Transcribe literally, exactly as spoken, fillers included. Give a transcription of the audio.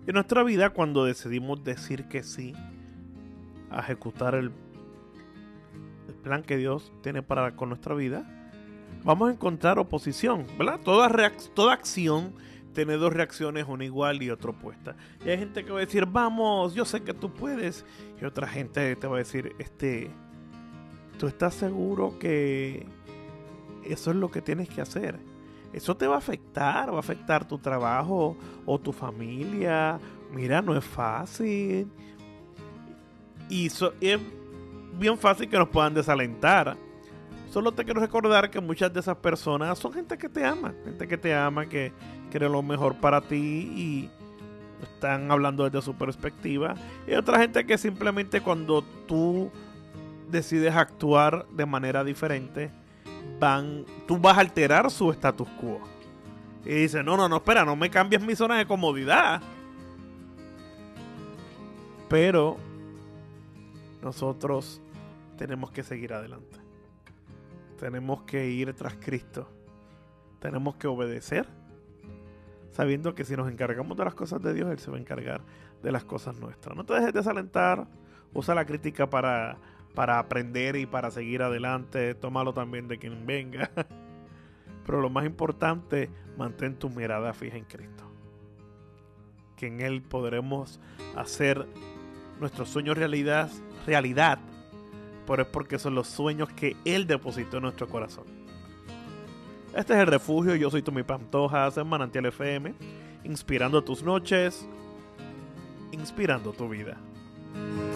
En nuestra vida, cuando decidimos decir que sí a ejecutar el, el plan que Dios tiene para con nuestra vida, vamos a encontrar oposición, ¿verdad? Toda, reac- toda acción tiene dos reacciones, una igual y otra opuesta. Y hay gente que va a decir, vamos, yo sé que tú puedes. Y otra gente te va a decir, este, ¿tú estás seguro que eso es lo que tienes que hacer? Eso te va a afectar, va a afectar tu trabajo o tu familia. Mira, no es fácil. Y so, es bien fácil que nos puedan desalentar. Solo te quiero recordar que muchas de esas personas son gente que te ama. Gente que te ama, que quiere lo mejor para ti y están hablando desde su perspectiva. Y otra gente que simplemente cuando tú decides actuar de manera diferente, van, tú vas a alterar su status quo. Y dice, no, no, no, espera, no me cambies mi zona de comodidad. Pero nosotros tenemos que seguir adelante. Tenemos que ir tras Cristo. Tenemos que obedecer, sabiendo que si nos encargamos de las cosas de Dios, Él se va a encargar de las cosas nuestras. No te dejes desalentar. Usa la crítica para, para aprender y para seguir adelante. Tómalo también de quien venga. Pero lo más importante, mantén tu mirada fija en Cristo. Que en Él podremos hacer nuestros sueños realidad, realidad. Pero es porque son los sueños que Él depositó en nuestro corazón. Este es El Refugio. Yo soy Tommy Pantojas en Manantial F M. Inspirando tus noches, inspirando tu vida.